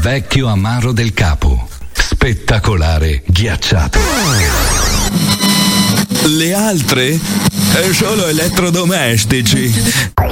vecchio amaro del capo. Spettacolare ghiacciato. Le altre? Solo elettrodomestici.